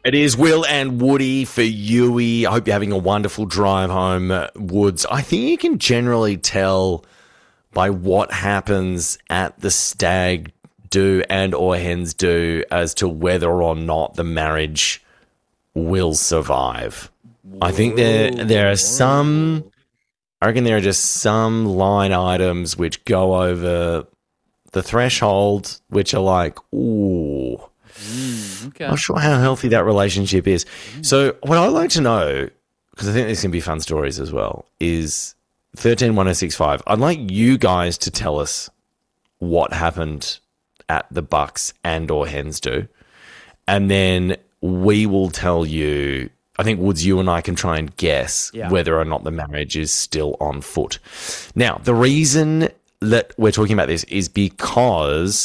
It is Will and Woody for Yui. I hope you're having a wonderful drive home, Woods. I think you can generally tell by what happens at the stag do and or hens do as to whether or not the marriage will survive. I think there are some. I reckon there are just some line items which go over the threshold, which are like, ooh. Okay. Not sure how healthy that relationship is. So what I'd like to know, because I think these can be fun stories as well, is 131065. I'd like you guys to tell us what happened at the Bucks and or hens do. And then we will tell you, I think, Woods, you and I can try and guess whether or not the marriage is still on foot. Now, the reason that we're talking about this is because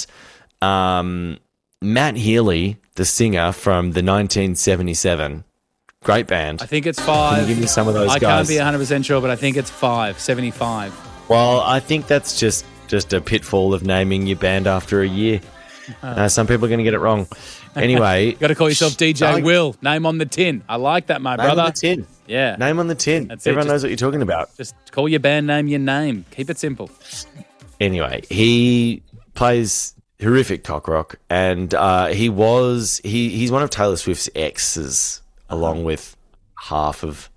Matt Healy, the singer from the 1977, great band. I think it's 5. Can you give me some of those guys? I can't be 100% sure, but I think it's 5, 75. Well, I think that's just a pitfall of naming your band after a year. Some people are going to get it wrong. Anyway. Got to call yourself DJ Will. Name on the tin. I like that, my brother. Name on the tin. Yeah. Name on the tin. Everyone knows what you're talking about. Just call your band name your name. Keep it simple. Anyway, he plays horrific cock rock, and he's one of Taylor Swift's exes, along with half of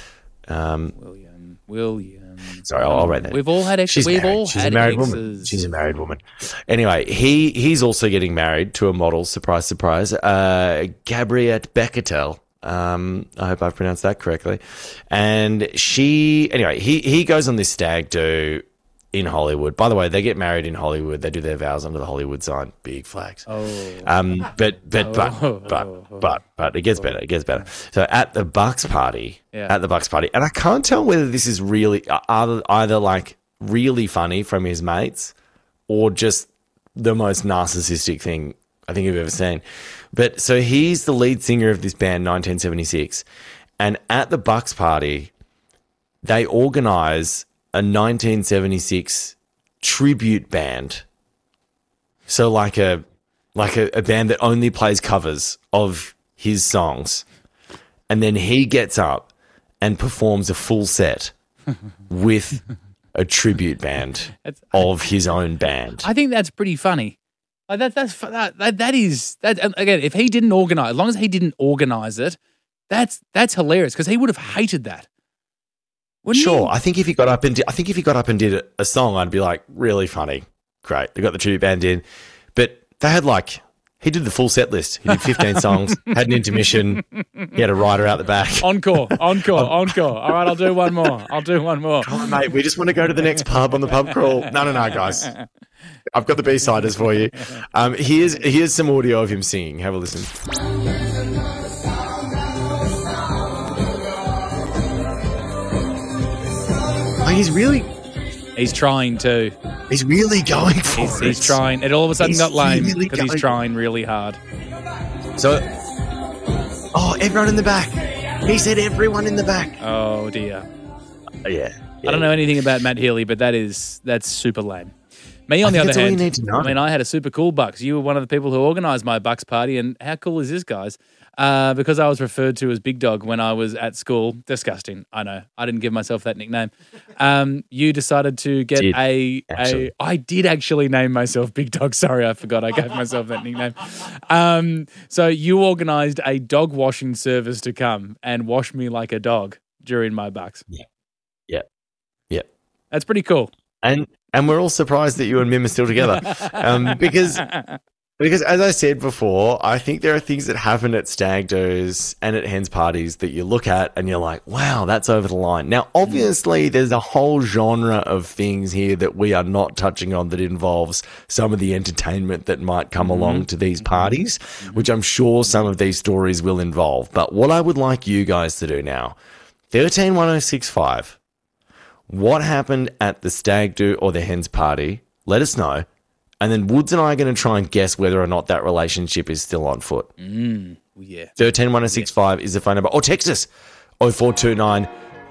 William. Sorry, I'll write that. We've all had exes. She's a married woman. She's a married woman. Anyway, he's also getting married to a model. Surprise, surprise. Gabriette Becketel. I hope I've pronounced that correctly. And he goes on this stag do in Hollywood. By the way, they get married in Hollywood. They do their vows under the Hollywood sign. Big flags. But it gets better. It gets better. So at the Bucks party, and I can't tell whether this is really either like really funny from his mates or just the most narcissistic thing I think I've ever seen. But so he's the lead singer of this band, 1976, and at the Bucks party, they organize a 1976 tribute band. So like a band that only plays covers of his songs. And then he gets up and performs a full set with a tribute band of his own band. I think that's pretty funny. Like that is again, if he didn't organize, as long as he didn't organize it, that's hilarious because he would have hated that. Sure, I think if he got up and did a song, I'd be like, really funny, great. They got the tribute band in, but they had he did the full set list. He did 15 songs, had an intermission. He had a rider out the back. Encore. All right, I'll do one more. Come on, mate. We just want to go to the next pub on the pub crawl. No, guys. I've got the B-siders for you. Here's some audio of him singing. Have a listen. He's trying to. He's really going for it. He's trying. It all of a sudden got lame because he's trying really hard. So, everyone in the back. He said everyone in the back. Oh, dear. Yeah. I don't know anything about Matt Healy, but that's super lame. Me, on the other hand, all you need to know. I mean, I had a super cool Bucks. You were one of the people who organised my Bucks party, and how cool is this, guys? Because I was referred to as Big Dog when I was at school. Disgusting. I know. I didn't give myself that nickname. You decided to get I did actually name myself Big Dog. Sorry, I forgot I gave myself that nickname. So you organised a dog washing service to come and wash me like a dog during my Bucks. Yeah. That's pretty cool. And we're all surprised that you and Mim are still together. Because as I said before, I think there are things that happen at stag do's and at hens parties that you look at and you're like, wow, that's over the line. Now, obviously, there's a whole genre of things here that we are not touching on that involves some of the entertainment that might come along to these parties, which I'm sure some of these stories will involve. But what I would like you guys to do now, 131065, what happened at the stag do or the hens party? Let us know. And then Woods and I are going to try and guess whether or not that relationship is still on foot. Yeah. 131065 is the phone number. Or text us 0429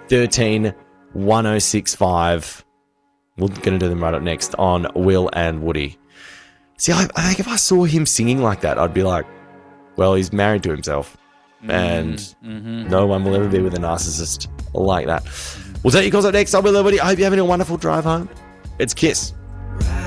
131065. We're going to do them right up next on Will and Woody. See, I think if I saw him singing like that, I'd be like, well, he's married to himself. And no one will ever be with a narcissist like that. We'll take your calls up next. I'll be Liberty. I hope you're having a wonderful drive home. It's Kiss.